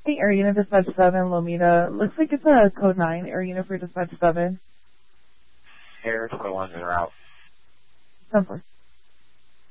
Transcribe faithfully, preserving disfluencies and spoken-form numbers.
Hey, Air Unit Dispatch seven, Lomita. Looks like it's a code nine, Air Unit for Dispatch seven. Air twenty-one, en route. ten four.